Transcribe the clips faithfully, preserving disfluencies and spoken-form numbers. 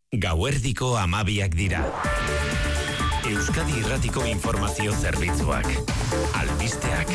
Gauerdiko hamabiak dira. Euskadi Irratiko Informazio Zerbitzuak. Albisteak.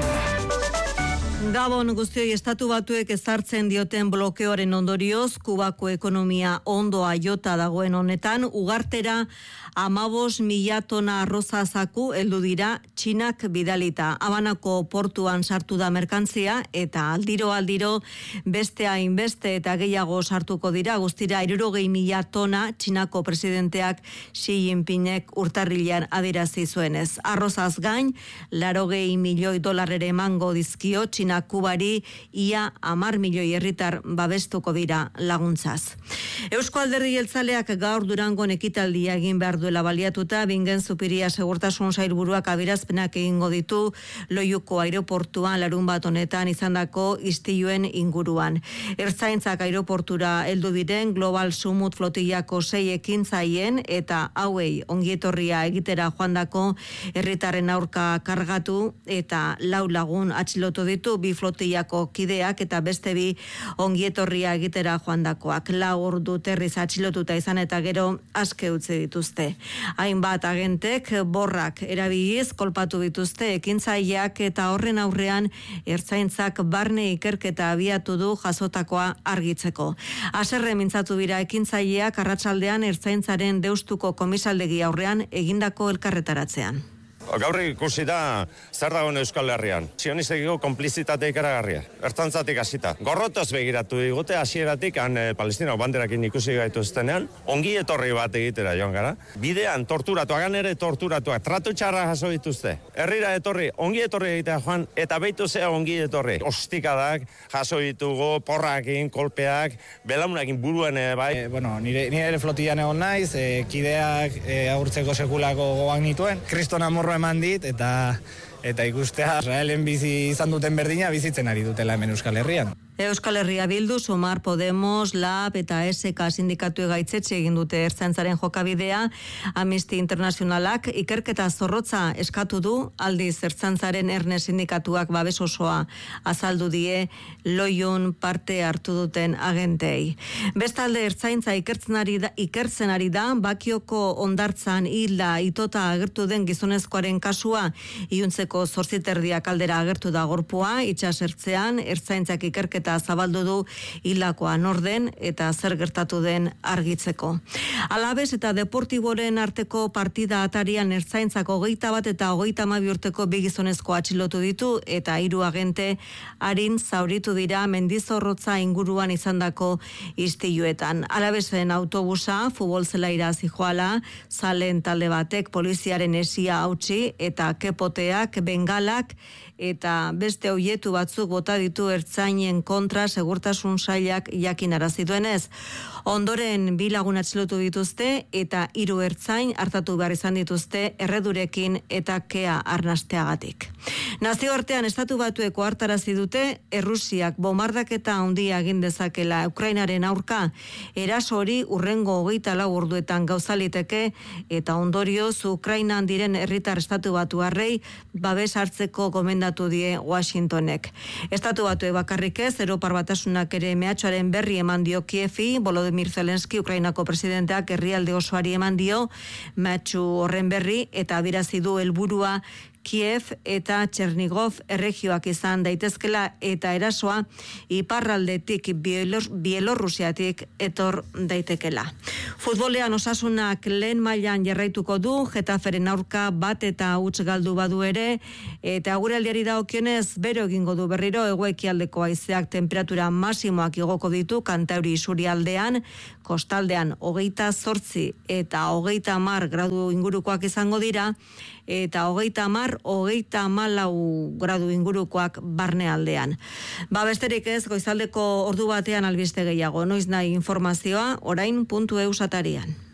Gabon guztioi, Estatu Batuek ezartzen dioten blokeoaren ondorioz, Kubako ekonomia ondoa jota dagoen honetan, ugartera amabos mila tona arroza zaku heldu dira Txinak bidalita. Habanako portuan sartu da merkantzia eta aldiro aldiro beste hainbeste eta gehiago sartuko dira, guztira hirurogei mila tona Txinako presidenteak Xi Jinpingek urtarrilean adierazi zuenez. Arrozaz gain, laurogei milioi dolarrere emango dizkio Txina Kubari, ia hamar milioi herritar babestuko dira laguntzaz. Eusko Alderdi Jeltzaleak gaur Durangon ekitaldia egin behar duela baliatuta, Bingen Zupiria Segurtasun Sailburuak adierazpenak egingo ditu Loiuko aireportuan larun bat honetan izandako istiluen inguruan. Ertzaintzak aireportura heldu diren Global Sumut flotillako sei ekintzaien eta hauei ongietorria egitera joandako herritarren aurka kargatu eta lau lagun atxilotu ditu, bi flotillako kideak eta beste bi ongietorria egitera joandakoak. Lau ordu terriz atxilotuta izan eta gero aske utzi dituzte. Hainbat agentek borrak erabiliz kolpatu dituzte ekintzaileak eta horren aurrean ertzaintzak barne ikerketa abiatu du jasotakoa argitzeko. Haserre mintzatu dira ekintzaileak arratsaldean ertzaintzaren Deustuko komisaldegi aurrean egindako elkarretaratzean. Gaur ikusi da zer dagoen Euskal Herrian. Sionistekiko konplizitate ikaragarria. Ertzaintzatik hasita. Gorrotoz begiratu digute hasieratik han e, Palestinako banderakin ikusi gaituztenean, ongi etorri bat egitera joan gara. Bidean torturatu, hagan ere torturatuak, tratu txarra jaso dituzte. Herrira etorri, ongi etorri egitea joan, eta beitu zea ongi etorri. Ostikadak jaso ditugu, porrakin, kolpeak, belaunakin buruen e, bai. E, bueno, nire, nire ere flotillan egon naiz, e, kideak e, agurtzeko sekulako gogoak nituen. Kriston amorro eman dit eta eta ikustea Israelen bizi izan duten berdina bizitzen ari dutela hemen Euskal Herrian. Euskal Herria Bildu, Sumar, Podemos, Lab eta S K sindikatu gaitzetxe egin dute ertzaintzaren jokabidea. Amnesty Internationalak ikerketa zorrotza eskatu du, aldiz ertzaintzaren Erne sindikatuak babes osoa azaldu die Loiun parte hartu duten agentei. Bestalde ertzaintza ikertzen ari da, ikertzen ari da Bakioko hondartzan hilda itota agertu den gizonezkoaren kasua. Iluntzeko zortziterdiak aldera agertu da gorpua, itsasertzean ertzaintzak ikerketa zabaldu du hilakoa norden eta zer gertatu den argitzeko. Alabes eta Deportiboren arteko partida atarian ertzaintzako hogeita bat eta hogeita hamabi urteko bi gizonezko atxilotu ditu eta hiru agente arin zauritu dira Mendizorrotza inguruan izandako istiluetan. Alabesen autobusa futbol zelaira zijoala, zalen talde batek poliziaren esia hautsi eta kepoteak, bengalak eta beste oietu batzuk bota ditu ertzainen kontra segurtasun sailak jakinarazi duenez. Ondoren bi lagun atxilotu dituzte eta hiru ertzain hartatu behar izan dituzte erredurekin eta kea arnasteagatik. Nazioartean Estatu Batueko hartarazi dute Errusiak bombardaketa handia egin dezakela Ukrainaren aurka. Eraso hori hurrengo hogeita lau orduetan gauza liteke eta ondorioz Ukrainan diren herritar Estatu Batuarrei babes hartzeko gomendatu die Washingtonek. Estatu Batuek bakarrik ez, Europar Batasunak ere mehatxoaren berri eman dio Kievi. Volodymyr Zelensky, Ukrainako presidenteak herrialde osoari eman dio mehatxu horren berri eta adierazi du helburua Kiev eta Txernigov erregioak izan daitezkela eta erasoa iparraldetik Bielor, Bielorrusiatik etor daitekela. Futbolean Osasunak lehen mailan jarraituko du, Getaferen aurka bat eta huts galdu badu ere, eta guraldiari dagokionez bero egingo du berriro, hego-ekialdeko haizeak temperatura maximoak igoko ditu Kantauri isurialdean, kostaldean hogeita zortzi eta hogeita hamar gradu ingurukoak izango dira, eta hogeita hamar, hogeita hamalau gradu ingurukoak barnealdean. Ba besterik ez, goizaldeko ordu batean albiste gehiago, noiz nahi informazioa, orain puntu eus atarian.